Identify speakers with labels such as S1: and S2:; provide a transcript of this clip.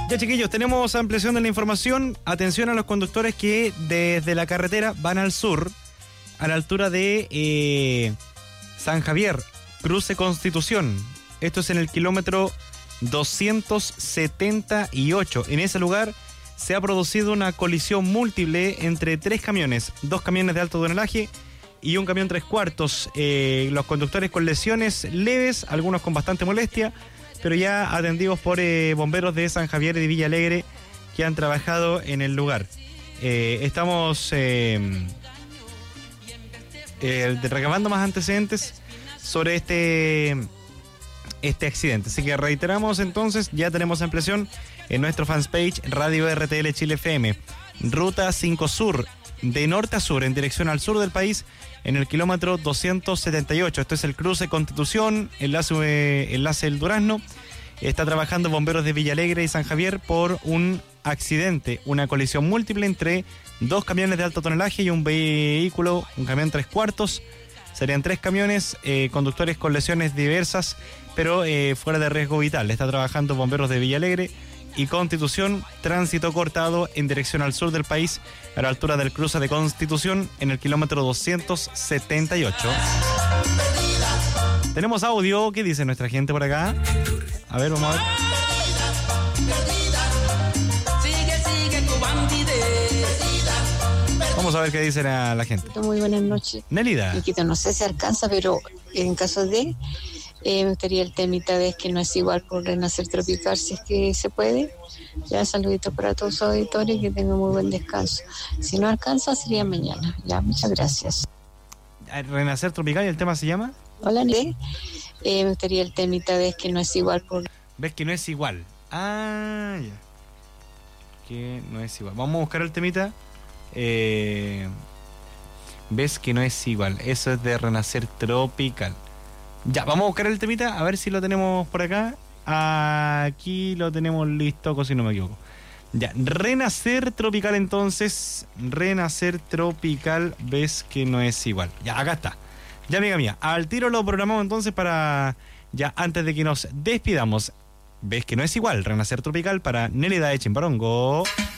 S1: Ya, chiquillos, tenemos ampliación de la información. Atención a los conductores que desde la carretera van al sur, a la altura de San Javier, cruce Constitución. Esto es en el kilómetro 278. En ese lugar se ha producido una colisión múltiple entre 3 camiones, 2 camiones de alto tonelaje y un camión 3/4. Los conductores con lesiones leves, algunos con bastante molestia, pero ya atendidos por bomberos de San Javier y de Villa Alegre que han trabajado en el lugar. Estamos recabando más antecedentes sobre este accidente. Así que reiteramos entonces, ya tenemos ampliación en nuestro fanpage Radio RTL Chile FM. Ruta 5 Sur, de norte a sur, en dirección al sur del país, en el kilómetro 278. Esto es el cruce Constitución, enlace El Durazno. Está trabajando bomberos de Villa Alegre y San Javier por un accidente, una colisión múltiple entre 2 camiones de alto tonelaje y un vehículo, un camión 3/4. Serían 3 camiones, conductores con lesiones diversas, pero fuera de riesgo vital. Está trabajando bomberos de Villa Alegre y Constitución, tránsito cortado en dirección al sur del país, a la altura del cruce de Constitución, en el kilómetro 278. Tenemos audio. ¿Qué dice nuestra gente por acá? A ver, vamos a ver. Vamos a ver qué dice la gente.
S2: Muy buenas noches.
S1: Nélida.
S2: Chiquito, no sé si alcanza, pero en caso de... me gustaría el temita de que no es igual por Renacer Tropical, si es que se puede. Ya, saluditos para todos los auditores y que tengan muy buen descanso. Si no alcanza, sería mañana. Ya, muchas gracias.
S1: Renacer Tropical, ¿y el tema se llama?
S2: Hola, me gustaría el temita de que no es igual por...
S1: ¿Ves que no es igual? Ah, ya. Que no es igual. Vamos a buscar el temita. Ves que no es igual. Eso es de Renacer Tropical. Ya, vamos a buscar el temita, a ver si lo tenemos por acá. Aquí lo tenemos listo, si no me equivoco. Ya, Renacer Tropical entonces. Renacer Tropical, ves que no es igual. Ya, acá está. Ya, amiga mía, al tiro lo programamos entonces para... Ya, antes de que nos despidamos. Ves que no es igual, Renacer Tropical para Nélida de Chimbarongo.